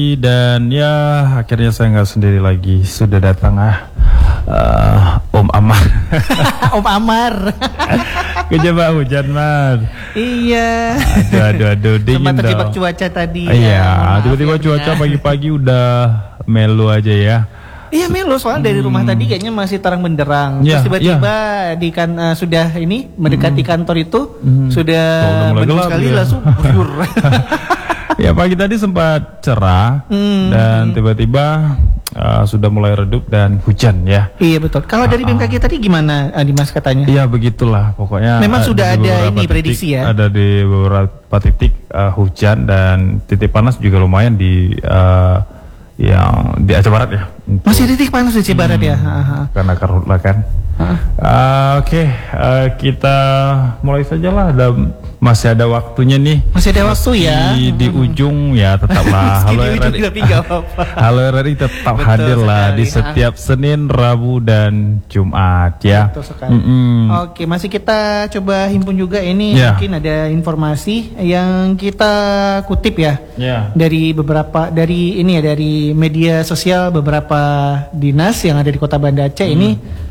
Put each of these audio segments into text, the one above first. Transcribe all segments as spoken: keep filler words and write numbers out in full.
Dan ya akhirnya saya nggak sendiri lagi, sudah datang ah uh, Om Amar. Om Amar. Kejebak hujan Mar. Iya. Aduh aduh aduh dingin dong. Sempat terjebak cuaca tadi. Iya, ya, tiba-tiba cuaca pagi-pagi udah melu aja ya. Iya melu, soalnya dari rumah hmm. tadi kayaknya masih terang benderang. Ya, Terus tiba-tiba ya. di kan uh, sudah ini mendekati hmm. kantor itu hmm. sudah oh, mendung sekali ya. Langsung buyur. Ya pagi tadi sempat cerah hmm. dan tiba-tiba uh, sudah mulai redup dan hujan ya. Iya betul. Kalau dari B M K G tadi gimana uh, Dimas katanya? Iya begitulah pokoknya. Memang uh, sudah ada ini prediksi ya. Ada di beberapa titik uh, hujan dan titik panas juga lumayan di uh, yang di Aceh Barat ya. Masih titik panas di Aceh Barat hmm, ya. Karena karhutlah kan. Uh, Oke, okay, uh, kita mulai saja lah. Ada masih ada waktunya nih. Masih ada waktu ya. Di, di ujung ya tetaplah. Halo R R I. Halo R R I tetap betul hadir lah di setiap Senin, Rabu dan Jumat ya. Betul sekali. Mm -hmm. Oke, masih kita coba himpun juga ini yeah. Mungkin ada informasi yang kita kutip ya. Yeah. Dari beberapa dari ini ya dari media sosial beberapa dinas yang ada di Kota Banda Aceh mm. ini.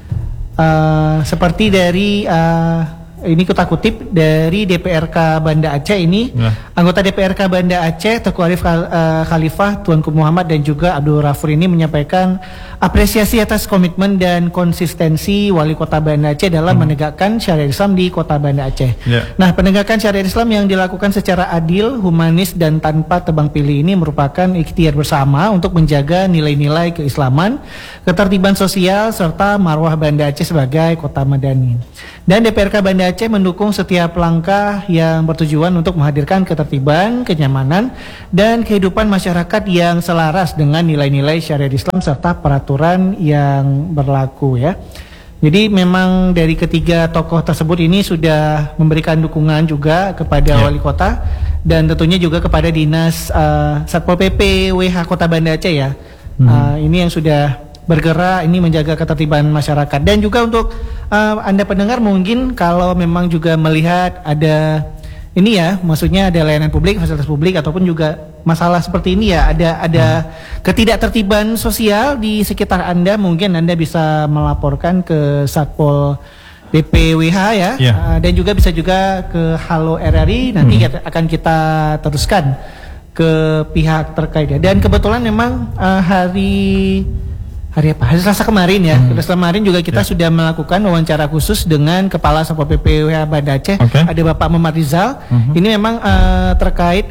Uh, seperti dari uh, ini kita kutip dari D P R K Banda Aceh ini ya. Anggota D P R K Banda Aceh Teguh Arif uh, Khalifah Tuanku Muhammad dan juga Abdul Rafur ini menyampaikan apresiasi atas komitmen dan konsistensi Wali Kota Banda Aceh dalam hmm. menegakkan syariat Islam di Kota Banda Aceh. Ya. Nah, penegakan syariat Islam yang dilakukan secara adil, humanis dan tanpa tebang pilih ini merupakan ikhtiar bersama untuk menjaga nilai-nilai keislaman, ketertiban sosial serta marwah Banda Aceh sebagai kota madani. Dan D P R K Banda Aceh mendukung setiap langkah yang bertujuan untuk menghadirkan ketertiban, kenyamanan, dan kehidupan masyarakat yang selaras dengan nilai-nilai syariat Islam serta peraturan yang berlaku ya. Jadi memang dari ketiga tokoh tersebut ini sudah memberikan dukungan juga kepada yeah. Wali Kota dan tentunya juga kepada Dinas uh, Satpol P P W H Kota Banda Aceh ya. Hmm. Uh, ini yang sudah bergerak ini menjaga ketertiban masyarakat. Dan juga untuk uh, Anda pendengar mungkin kalau memang juga melihat ada ini ya, maksudnya ada layanan publik, fasilitas publik ataupun juga masalah seperti ini ya, ada ada hmm. ketidaktertiban sosial di sekitar Anda, mungkin Anda bisa melaporkan ke Satpol P P W H ya, yeah. uh, dan juga bisa juga ke Halo R R I, nanti hmm. akan kita teruskan ke pihak terkait ya. Dan kebetulan memang uh, hari Hari apa? Hari Selasa kemarin ya. Hmm. Selasa kemarin juga kita ya. sudah melakukan wawancara khusus dengan Kepala Satpol P P W H Banda Aceh. Okay. Ada Bapak Muhammad Rizal. Hmm. Ini memang uh, terkait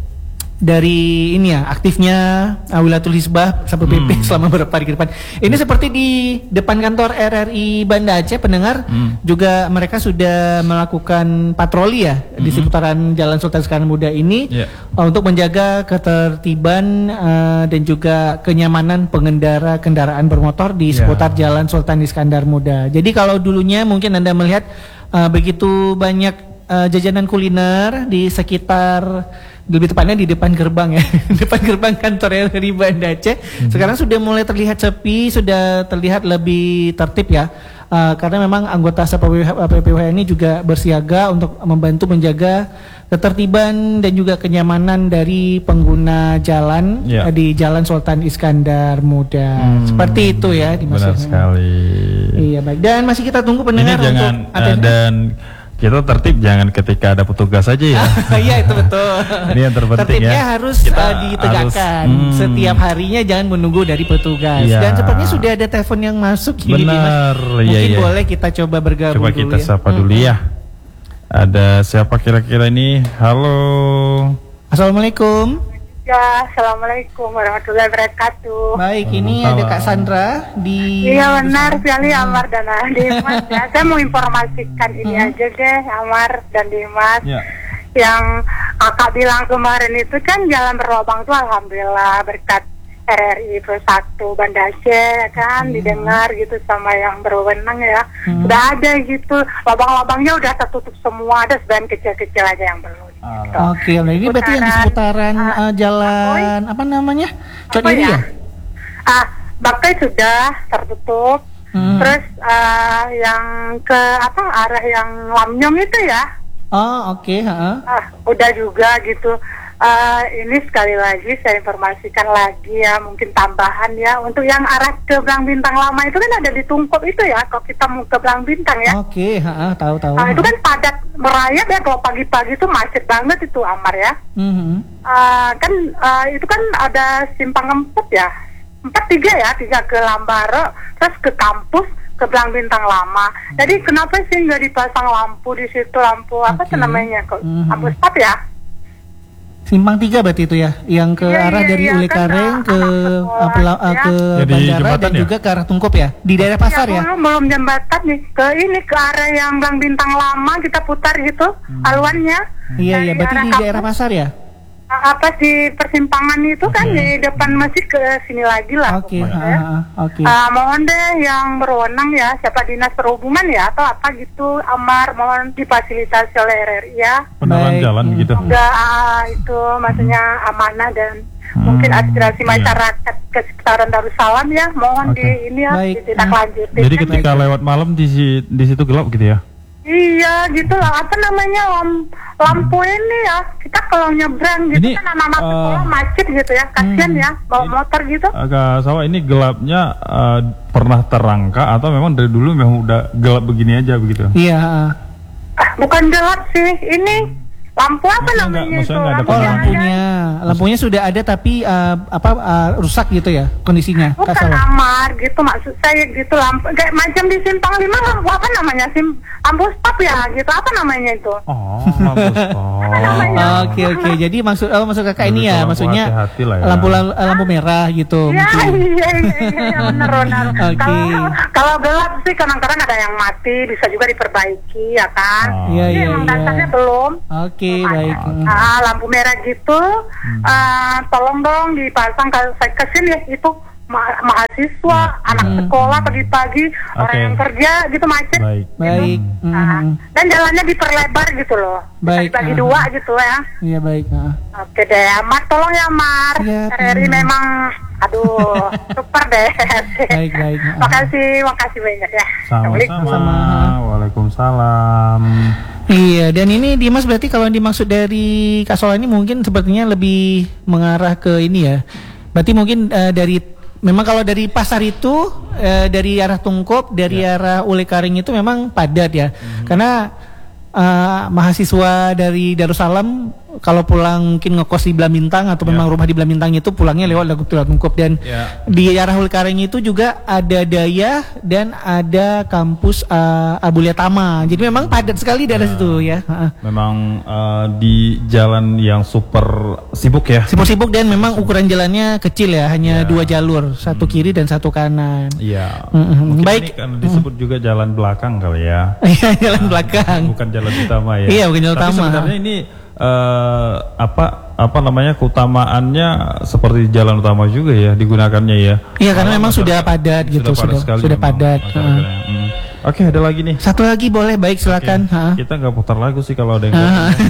dari ini ya, aktifnya uh, Wilayatul Hizbah Satpol P P hmm. selama beberapa hari ke depan. Ini hmm. seperti di depan kantor R R I Banda Aceh pendengar hmm. juga mereka sudah melakukan patroli ya hmm. di seputaran Jalan Sultan Iskandar Muda ini yeah. uh, untuk menjaga ketertiban uh, dan juga kenyamanan pengendara kendaraan bermotor di seputar yeah. Jalan Sultan Iskandar Muda. Jadi kalau dulunya mungkin Anda melihat uh, begitu banyak uh, jajanan kuliner di sekitar, lebih tepatnya di depan gerbang ya, depan gerbang kantor R R I Banda Aceh. Hmm. Sekarang sudah mulai terlihat sepi, sudah terlihat lebih tertib ya, uh, karena memang anggota Satpol P P W H ini juga bersiaga untuk membantu menjaga ketertiban dan juga kenyamanan dari pengguna jalan ya. uh, di Jalan Sultan Iskandar Muda. Hmm. Seperti itu ya, Dimas. Benar sekali. Iya baik. Dan masih kita tunggu pendengar ini jangan, untuk uh, dan kita tertib jangan ketika ada petugas saja ya. Iya itu betul. Ini yang terpenting. Tertibnya ya. harus uh, ditegakkan harus, hmm. setiap harinya, jangan menunggu dari petugas. Ya. Dan sepertinya sudah ada telepon yang masuk. Benar. Mungkin ya, ya. boleh kita coba bergabung. Coba kita dulu, sapa ya. dulu ya. Ada siapa kira-kira ini? Halo. Assalamualaikum. Ya, assalamualaikum warahmatullahi wabarakatuh. Baik, ini ada Kak Sandra di. Iya benar sekali Amar dan Dimas. Ya, saya mau informasikan ini hmm. aja deh, Amar dan Dimas. Ya. Yang kakak bilang kemarin itu kan jalan berlobang tuh alhamdulillah berkat R R I Pro satu Banda Aceh kan, hmm. didengar gitu sama yang berwenang ya. Hmm. Udah ada gitu, lubang-lubangnya udah tertutup semua, ada sebagian kecil-kecil aja yang belum. Gitu. Oke, nah ini berarti yang di seputaran uh, uh, jalan apa, apa namanya? Codiri ya? Ah, Bakai sudah tertutup. Hmm. Terus uh, yang ke apa arah yang Lamnyong itu ya? Oh, oke, okay, uh-huh. Ah, udah juga gitu. Uh, ini sekali lagi saya informasikan lagi ya, mungkin tambahan ya, untuk yang arah ke Belang Bintang Lama itu kan ada di Tungkop itu ya, kalau kita mau ke Belang Bintang ya. Oke, okay, tahu tahu. Uh, itu kan padat merayap ya, kalau pagi-pagi itu macet banget itu Amar ya. Mm-hmm. Uh, kan uh, itu kan ada simpang empat ya, empat tiga ya, tiga ke Lambaro, terus ke kampus ke Belang Bintang Lama. Jadi kenapa sih nggak dipasang lampu di situ, lampu apa okay. namanya kok, mm-hmm. lampu stop ya? Simpang tiga berarti itu ya, yang ke ya, arah ya, dari ya, Ule Kareng kan, ke sekolah, uh, ya. ke ya, bandara dan ya? juga ke arah Tungkop ya, di daerah pasar ya. ya? Belum jembatan nih, ke ini ke arah yang Belang Bintang Lama kita putar gitu, hmm. aluannya. Iya iya, berarti di daerah pasar ya? Apa di persimpangan itu kan okay. di depan masjid ke sini lagi lah. Oke. Okay. Uh, okay. uh, mohon deh yang berwenang ya, siapa dinas perhubungan ya atau apa gitu, Amar mohon difasilitasi oleh R R I ya. Penerangan jalan gitu. Udah uh, itu maksudnya amanah dan hmm. mungkin aspirasi masyarakat yeah. ke sekitaran Darussalam ya, mohon okay. di ini ya ditindaklanjuti. Jadi ketika Baik. lewat malam di di situ gelap gitu ya? Iya gitu lah, apa namanya lam, lampu ini ya, kita kalau nyebrang gitu ini, kan anak-anak uh, sekolah macet gitu ya, kasian hmm, ya bawa ini, motor gitu. Agak sawah ini gelapnya uh, pernah terangka atau memang dari dulu memang udah gelap begini aja begitu? Iya. Ah, bukan gelap sih, ini lampu apa maksudnya namanya enggak, itu? Lampu oh lampunya, ada. lampunya sudah ada tapi uh, apa uh, rusak gitu ya kondisinya? Bukan Amar gitu maksud saya gitu, lampu kayak macam di Simpang Lima lampu apa namanya sim lampu stop ya gitu, apa namanya itu? Oh lampu stop. Oke oke, jadi maksud oh, maksud kakak ini ya, maksudnya ya. lampu lampu merah gitu. Iya iya iya benar benar. Kalau kalau gelap sih kadang-kadang ada yang mati, bisa juga diperbaiki ya kan? Iya iya. Emang dasarnya belum. Oke. Oke, baik. Ah, lampu merah gitu, hmm. uh, tolong dong dipasang ke saya kesini ya itu ma mahasiswa, hmm. anak sekolah pagi-pagi, okay. orang yang kerja gitu macet. Baik. Gitu. Baik. Nah, hmm. dan jalannya diperlebar gitu loh. Baik. Dibagi uh. dua gitu ya. Iya baik. Uh. Oke deh, Mar, tolong ya Mar. Ya, R R I hmm. memang, aduh, super deh. Baik baik. Uh. Makasih, makasih banyak ya. Sama-sama. Waalaikumsalam. Iya, dan ini Dimas berarti kalau dimaksud dari Kasola ini mungkin sepertinya lebih mengarah ke ini ya. Berarti mungkin uh, dari memang kalau dari pasar itu uh, dari arah Tungkop, dari ya. arah Ule Kareng itu memang padat ya. Mm-hmm. Karena uh, mahasiswa dari Darussalam kalau pulang mungkin ngekos di Belang Bintang atau yeah. memang rumah di Belang Bintang itu pulangnya lewat Lagu Tungkop, dan yeah. di arah Ule Kareng itu juga ada Daya dan ada kampus uh, Abulia Tama. Jadi memang padat sekali daerah yeah. situ ya. Memang uh, di jalan yang super sibuk ya. Sibuk-sibuk dan memang ukuran jalannya kecil ya, hanya yeah. dua jalur, satu hmm. kiri dan satu kanan. Iya. Yeah. Mm-hmm. Baik. Ini kan disebut hmm. juga jalan belakang kali ya. Iya jalan uh, belakang. Bukan jalan utama ya. Iya bukan jalan Tapi utama. Sebenarnya ini Uh, apa apa namanya keutamaannya seperti jalan utama juga ya digunakannya ya. Iya karena memang sudah padat gitu, sudah sudah, sudah padat. Uh. Hmm. Oke, okay, ada lagi nih. Satu lagi boleh, baik silakan. Okay. Kita nggak putar lagu sih kalau ada yang.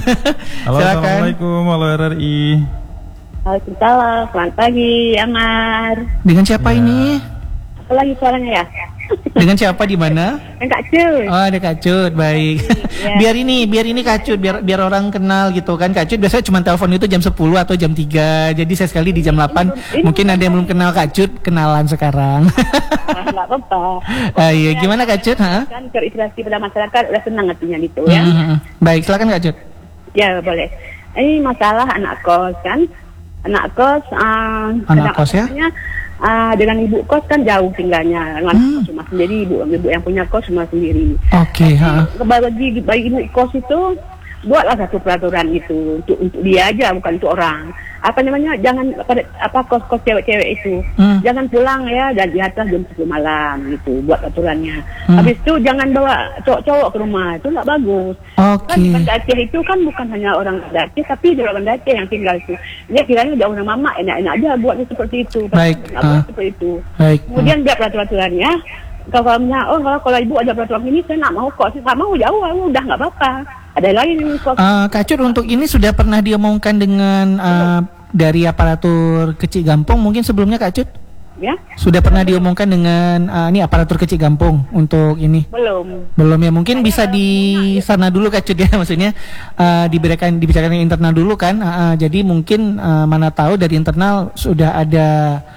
Halo, silakan. Assalamualaikum, halo R R I. Waalaikumsalam, selamat pagi, Amar. Dengan siapa ya. ini? Apa lagi suaranya ya? Dengan siapa di mana? Dengan Kak Cut. Oh, ada Kak Cut, baik. Ya. biar ini, biar ini Kak Cut, biar biar orang kenal gitu kan. Kak Cut biasanya cuma telepon itu jam sepuluh atau jam tiga. Jadi saya sekali di jam delapan. Ini, mungkin ini ada yang belum kenal Kak Cut, kenalan sekarang. Enggak apa-apa. Ah, iya, gimana Kak Cut, ha? Kan terinspirasi pada masyarakat udah senang artinya gitu ya. Mm-hmm. Baik, silakan Kak Cut. Ya, boleh. Ini masalah anak kos kan. Anak kos uh, anak kos ya? Uh, dengan ibu kos kan jauh tinggalnya, dengan hmm. kos rumah sendiri, ibu ibu yang punya kos rumah sendiri. Oke. Okay, bagi bagi ibu kos itu buatlah satu peraturan itu untuk untuk dia aja, bukan untuk orang. Apa namanya? Jangan pada apa kos-kos cewek-cewek itu hmm. jangan pulang ya dan di atas jam sepuluh malam gitu, buat aturannya. Hmm. Habis itu jangan bawa cowok-cowok ke rumah, itu nggak bagus. Okay. Kan Banda Aceh itu kan bukan hanya orang Banda Aceh, tapi di Banda Aceh yang tinggal itu. Dia kiranya jauh nama mama, enak-enak aja buatnya seperti itu. Baik. Uh. Seperti itu. Baik. Kemudian biar peraturannya. Kalau oh kalau, kalau ibu ada peraturan ini saya nggak mau kok, saya nggak mau jauh, udah nggak apa-apa. Ada lagi nih kok. Uh, Kak Cut, untuk ini sudah pernah diomongkan dengan uh, dari aparatur kecil Gampong mungkin sebelumnya Kak Cut? Ya. Sudah pernah diomongkan dengan uh, ini aparatur kecil kampung untuk ini? Belum. Belum ya, mungkin bisa di sana dulu Kak Cut ya, maksudnya uh, diberikan dibicarakan internal dulu kan. Uh, uh, jadi mungkin uh, mana tahu dari internal sudah ada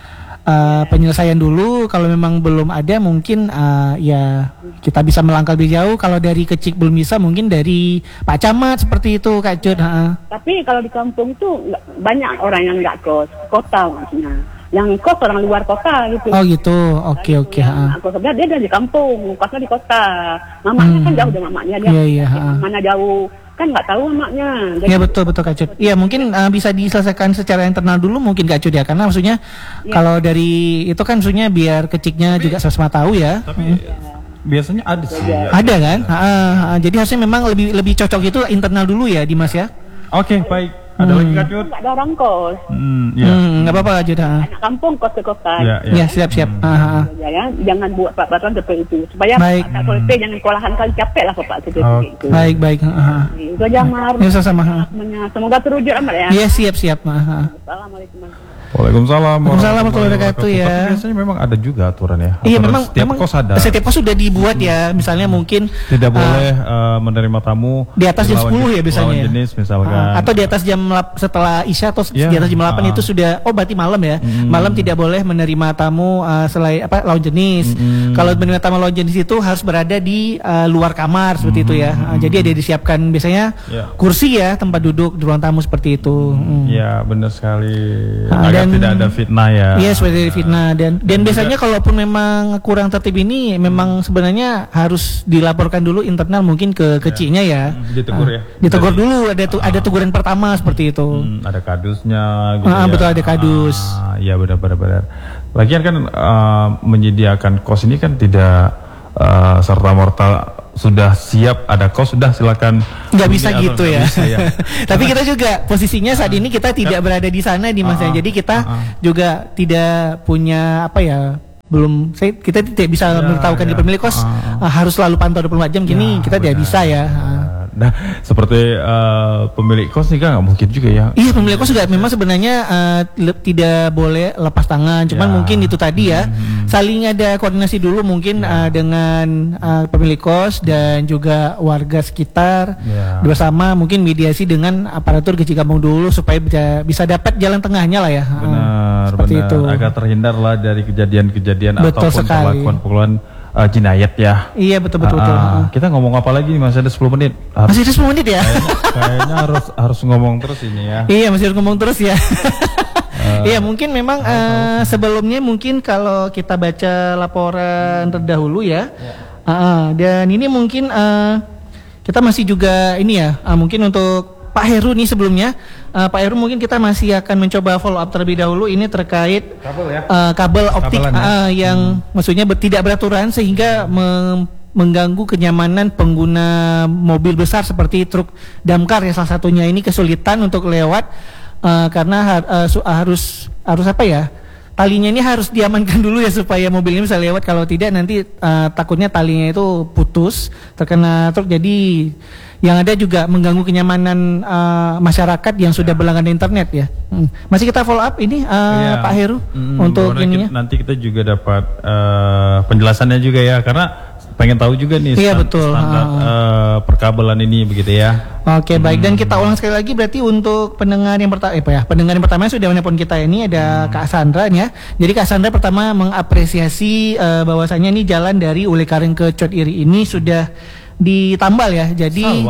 uh, penyelesaian dulu. Kalau memang belum ada, mungkin uh, ya kita bisa melangkah lebih jauh. Kalau dari kecil belum bisa, mungkin dari Pak Camat seperti itu Kak Cut. Uh, uh. Tapi kalau di kampung tuh banyak orang yang nggak kos, kota maksudnya. Yang kos orang luar kota gitu. Oh gitu, oke okay, oke. Okay, aku sebenarnya dia dari kampung, kosnya di kota. Mamanya hmm. kan jauh dari mamanya dia. Iya, iya, mana jauh kan nggak tahu mamanya. Iya betul betul Kak Cut. Iya mungkin uh, bisa diselesaikan secara internal dulu mungkin Kak Cut ya, karena maksudnya ya. Kalau dari itu kan maksudnya biar keciknya tapi, juga sama-sama tahu ya. Tapi hmm. biasanya ada sih. Ya. Ada kan? Ya. Uh, uh, jadi harusnya memang lebih lebih cocok itu internal dulu ya Dimas ya. Oke okay, baik. Ada hmm. lagi Kak Cut? Nggak ada orang kos. Hmm, ya. hmm, nggak apa-apa Kak Cut. Anak kampung kos ke kota. Ya, ya. ya siap-siap. Hmm. Uh, ya, ya. Jangan buat peraturan seperti itu. Supaya baik. tak K P jangan kewalahan kali capek lah Pak seperti oh. itu. Baik baik. Uh, itu aja Mar. Ya sama. Semoga terwujud Amar ya. Iya siap-siap. Uh, Assalamualaikum. Waalaikumsalam warahmatullahi wabarakatuh ya. Biasanya memang ada juga aturan ya. Iya memang setiap memang kos ada. Setiap kos sudah dibuat ya. Misalnya hmm. mungkin tidak uh, boleh uh, menerima tamu di atas jam sepuluh ya biasanya. Jenis misalkan. Uh, atau di atas jam setelah Isya atau yeah. di atas jam delapan uh, itu sudah oh berarti malam ya. Mm, malam tidak boleh menerima tamu uh, selain apa lawan jenis. Mm, Kalau menerima tamu lawan jenis itu harus berada di uh, luar kamar seperti mm, itu ya. Uh, jadi ada disiapkan biasanya yeah. kursi ya, tempat duduk di ruang tamu seperti itu. Iya, mm. benar sekali. Uh, Agar dan, tidak ada fitnah ya. Iya, seperti fitnah dan dan biasanya kalaupun memang kurang tertib ini memang sebenarnya harus dilaporkan dulu internal mungkin ke kecilnya ya. Hmm, ditegur ya. Uh, ditegur Jadi, dulu ada tu, ada teguran pertama seperti itu. Hmm, ada kadusnya gitu uh, ya. Betul ada kadus. Iya uh, benar-benar benar. Lagian kan uh, menyediakan kos ini kan tidak uh, serta merta sudah siap ada kos sudah silakan. Nggak bisa gitu ya. Bisa, ya. Tapi kita juga posisinya saat ini kita tidak berada di sana di masa uh, jadi kita uh, uh. juga tidak punya apa ya belum saya kita tidak bisa ya, memberitahukan ya. Di pemilik kos uh, uh. harus selalu pantau dua puluh empat jam gini ya, kita benar. Tidak bisa ya. Uh. Nah, seperti uh, pemilik kos nih kan nggak mungkin juga ya. Iya, pemilik kos juga memang sebenarnya uh, le- tidak boleh lepas tangan. Cuman ya. Mungkin itu tadi ya, hmm. saling ada koordinasi dulu mungkin ya. uh, dengan uh, pemilik kos dan juga warga sekitar ya. Bersama mungkin mediasi dengan aparatur kecil kampung dulu supaya bisa, bisa dapat jalan tengahnya lah ya. Benar, uh, benar. Itu. Agar terhindar lah dari kejadian-kejadian betul ataupun perlakuan-perlakuan Uh, jinayat ya. Iya betul betul. Uh, betul. Uh. Kita ngomong apa lagi nih, masih ada sepuluh menit. Harus, masih ada sepuluh menit ya? Kayaknya, kayaknya harus harus ngomong terus ini ya. Iya masih harus ngomong terus ya. uh, iya mungkin memang uh, sebelumnya mungkin kalau kita baca laporan hmm. terdahulu ya. ya. Uh, uh, dan ini mungkin uh, kita masih juga ini ya. Uh, mungkin untuk Pak Heru nih sebelumnya, uh, Pak Heru mungkin kita masih akan mencoba follow up terlebih dahulu ini terkait kabel ya, uh, kabel optik uh, ya. yang hmm. maksudnya tidak beraturan sehingga me- mengganggu kenyamanan pengguna mobil besar seperti truk damkar ya salah satunya ini kesulitan untuk lewat uh, karena uh, su- harus harus apa ya? Talinya ini harus diamankan dulu ya supaya mobilnya bisa lewat, kalau tidak nanti uh, takutnya talinya itu putus terkena truk, jadi yang ada juga mengganggu kenyamanan uh, masyarakat yang sudah berlangganan internet ya. Hmm. Masih kita follow up ini uh, ya. Pak Heru hmm, untuk ininya. Nanti kita juga dapat uh, penjelasannya juga ya, karena pengen tahu juga nih iya, stand, betul. standar uh, uh, perkabelan ini begitu ya. Oke, hmm. baik, dan kita ulang sekali lagi berarti untuk pendengar yang pertama eh, apa ya? Pendengar yang pertama sudah menelpon kita ini ada hmm. Kak Sandra ya. Jadi Kak Sandra pertama mengapresiasi uh, bahwasanya ini jalan dari Ulekareng ke Cot Iri ini sudah ditambal ya. Jadi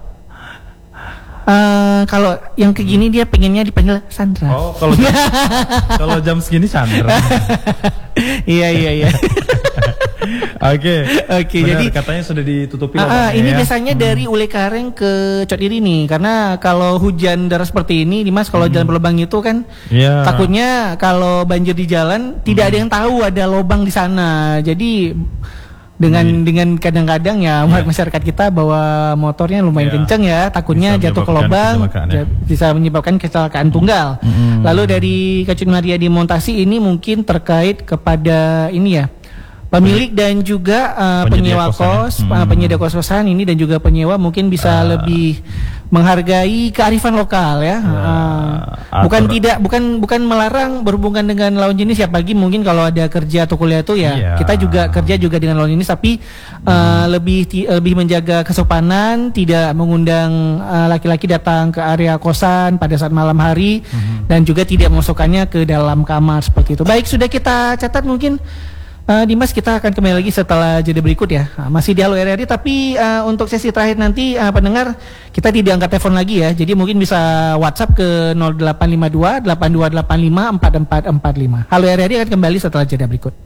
Uh, kalau yang kayak gini dia pengennya dipanggil Sandra. Oh, kalau jam, kalau jam segini Sandra. Iya iya iya. Oke. Oke, jadi katanya sudah ditutupi uh, uh, ini ya? biasanya hmm. dari Ulekareng ke Cot Iri nih, karena kalau hujan deras seperti ini, Dimas, kalau hmm. jalan berlubang itu kan yeah. takutnya kalau banjir di jalan tidak hmm. ada yang tahu ada lubang di sana. Jadi dengan hmm. dengan kadang-kadang ya, ya masyarakat kita bawa motornya lumayan ya. kenceng ya, takutnya jatuh ke lubang ya. Bisa menyebabkan kecelakaan tunggal. Hmm. Lalu dari Kak Cut Maria di Montasi ini mungkin terkait kepada ini ya, pemilik dan juga uh, penyewa kos, ya. hmm. penyedia kos-kosan ini dan juga penyewa mungkin bisa uh, lebih menghargai kearifan lokal ya. Uh, uh, bukan tidak bukan bukan melarang berhubungan dengan lawan jenis ya, pagi mungkin kalau ada kerja atau kuliah itu ya yeah. kita juga kerja juga dengan lawan jenis, tapi uh, hmm. lebih ti, lebih menjaga kesopanan, tidak mengundang uh, laki-laki datang ke area kosan pada saat malam hari hmm. dan juga tidak memasukkannya ke dalam kamar seperti itu. Baik, sudah kita catat mungkin. Uh, Dimas, kita akan kembali lagi setelah jeda berikut ya. Nah, masih di Halo R R I, tapi uh, untuk sesi terakhir nanti uh, pendengar kita tidak angkat telepon lagi ya. Jadi mungkin bisa WhatsApp ke nol delapan lima dua delapan dua delapan lima empat empat empat lima. Halo R R I akan kembali setelah jeda berikut.